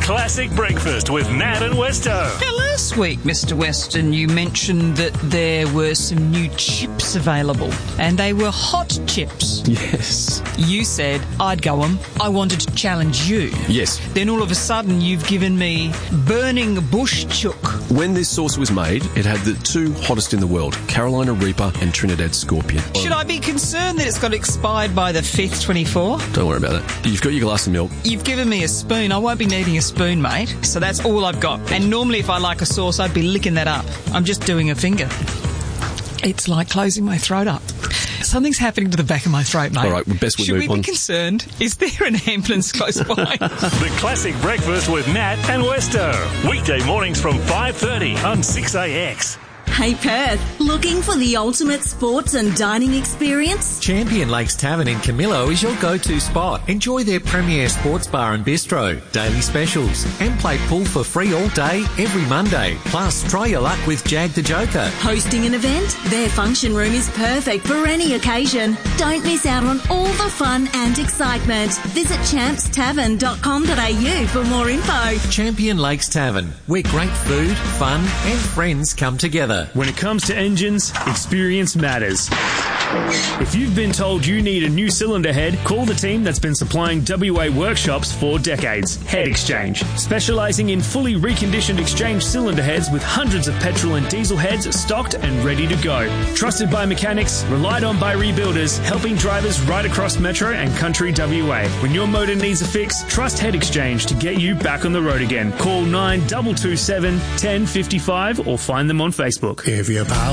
Classic Breakfast with Nat and Westo. Now, last week, Mr. Weston, you mentioned that there were some new chips available, and they were hot chips. Yes. You said I'd go them. I wanted to challenge you. Yes. Then all of a sudden, you've given me burning bush chook. When this sauce was made, it had the two hottest in the world, Carolina Reaper and Trinidad Scorpion. Should I be concerned that it's got expired by the 5th 24? Don't worry about it. You've got your glass of milk. You've given me a spoon. I won't be needing a spoon, mate. So that's all I've got. And normally if I like a sauce, I'd be licking that up. I'm just doing a finger. It's like closing my throat up. Something's happening to the back of my throat, mate. All right, best we Should move we on. be concerned? Is there an ambulance close by? The Classic Breakfast with Nat and Westo. Weekday mornings from 5:30 on 6AX. Hey Perth, looking for the ultimate sports and dining experience? Champion Lakes Tavern in Camillo is your go-to spot. Enjoy their premier sports bar and bistro, daily specials, and play pool for free all day, every Monday. Plus, try your luck with Jag the Joker. Hosting an event? Their function room is perfect for any occasion. Don't miss out on all the fun and excitement. Visit champstavern.com.au for more info. Champion Lakes Tavern, where great food, fun, and friends come together. When it comes to engines, experience matters. If you've been told you need a new cylinder head, call the team that's been supplying WA workshops for decades. Head Exchange, specialising in fully reconditioned exchange cylinder heads with hundreds of petrol and diesel heads stocked and ready to go. Trusted by mechanics, relied on by rebuilders, helping drivers right across Metro and Country WA. When your motor needs a fix, trust Head Exchange to get you back on the road again. Call 9227 1055 or find them on Facebook. If your pal